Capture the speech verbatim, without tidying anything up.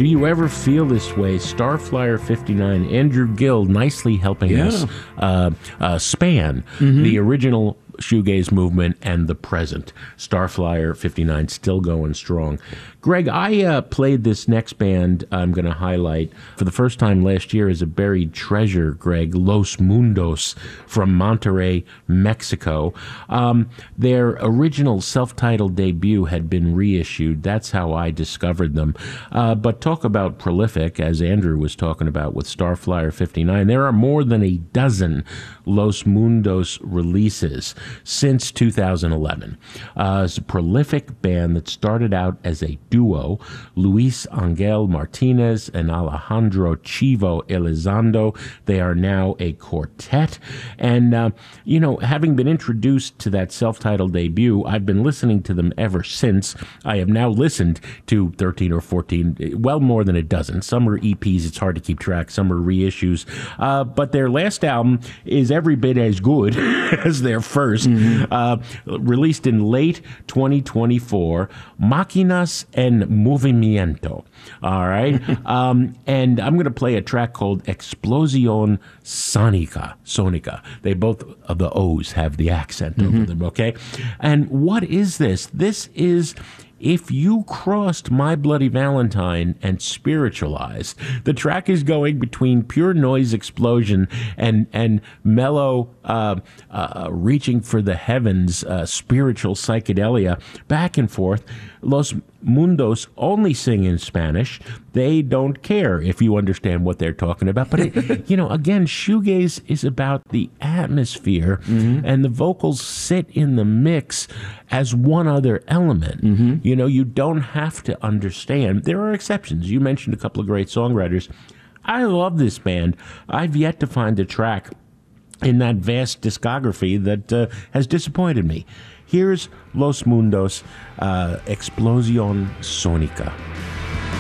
Do you ever feel this way? Starflyer fifty-nine, Andrew Gill nicely helping Yeah. us uh, uh, span the original shoegaze movement and the present. Starflyer fifty-nine still going strong. Greg, I uh, played this next band I'm going to highlight for the first time last year as a buried treasure, Greg, Los Mundos from Monterrey, Mexico. Um, their original self-titled debut had been reissued. That's how I discovered them. Uh, but talk about prolific, as Andrew was talking about with Starflyer fifty-nine. There are more than a dozen Los Mundos releases since two thousand eleven. Uh, it's a prolific band that started out as a duo, Luis Angel Martinez and Alejandro Chivo Elizondo. They are now a quartet. And, uh, you know, having been introduced to that self-titled debut, I've been listening to them ever since. I have now listened to thirteen or fourteen, well more than a dozen. Some are E Ps, it's hard to keep track. Some are reissues. Uh, but their last album is every bit as good as their first. Mm-hmm. uh, released in late twenty twenty-four, Máquinas en Movimiento. All right. um, and I'm going to play a track called Explosión Sónica. Sonica. They both of the O's have the accent mm-hmm. over them, okay? And what is this? This is If You Crossed My Bloody Valentine and Spiritualized. The track is going between pure noise explosion and and mellow uh, uh, reaching for the heavens, uh, spiritual psychedelia, back and forth. Los Mundos only sing in Spanish. They don't care if you understand what they're talking about. But, it, you know, again, shoegaze is about the atmosphere, mm-hmm. and the vocals sit in the mix as one other element. Mm-hmm. You know, you don't have to understand. There are exceptions. You mentioned a couple of great songwriters. I love this band. I've yet to find a track in that vast discography that uh, has disappointed me. Here's Los Mundos, uh, Explosión Sónica.